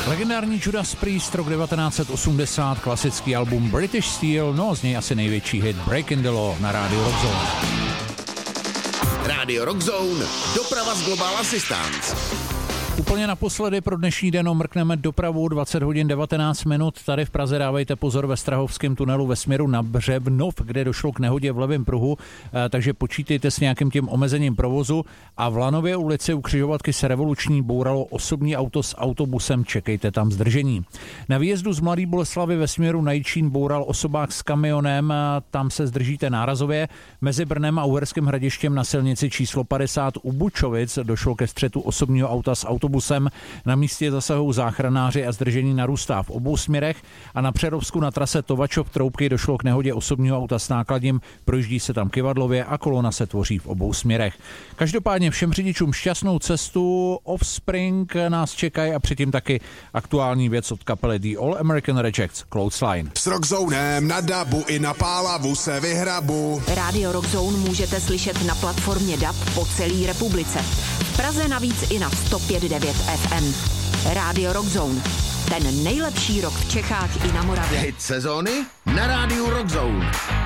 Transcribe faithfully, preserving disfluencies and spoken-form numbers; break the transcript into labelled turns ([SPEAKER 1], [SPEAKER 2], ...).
[SPEAKER 1] Legendární Judas Priest, rok devatenáct set osmdesát, klasický album British Steel, no z něj asi největší hit Breaking the Law na rádiu Rock Zone.
[SPEAKER 2] Rádio Rock Zone, doprava z Global Assistance.
[SPEAKER 1] Úplně naposledy pro dnešní den omrkneme dopravu dvacet hodin devatenáct minut. Tady v Praze dávejte pozor ve Strahovském tunelu ve směru na Břevnov, kde došlo k nehodě v levém pruhu, takže počítejte s nějakým tím omezením provozu. A v Lanově ulici u křižovatky se Revoluční bouralo osobní auto s autobusem, čekejte tam zdržení. Na výjezdu z Mladé Boleslavi ve směru na Jičín boural osobák s kamionem, tam se zdržíte nárazově. Mezi Brnem a Uherským Hradištěm na silnici číslo padesát u Bučovic došlo ke střetu osobního auta s autobusem. Na místě zasahují záchranáři a zdržení narůstá v obou směrech a na Přerovsku na trase Tovačov Troubky došlo k nehodě osobního auta s nákladním, projíždí se tam kyvadlově a kolona se tvoří v obou směrech. Každopádně všem řidičům šťastnou cestu, Offspring nás čekají a předtím taky aktuální věc od kapely The All American Rejects, Clothesline.
[SPEAKER 3] S Rockzonem na dabu i na pálavu se vyhrabu.
[SPEAKER 4] Rádio Rockzone můžete slyšet na platformě D A B po celé republice. V Praze navíc i na sto pět devět F M. Rádio Rockzone. Ten nejlepší rock v Čechách i na Moravě.
[SPEAKER 2] Hit sezóny na rádiu Rock Zone.